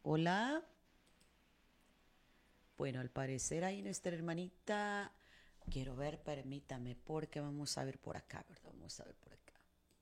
Hola. Bueno, al parecer ahí nuestra hermanita. Quiero ver, permítame, porque vamos a ver por acá, ¿verdad? Vamos a ver por aquí.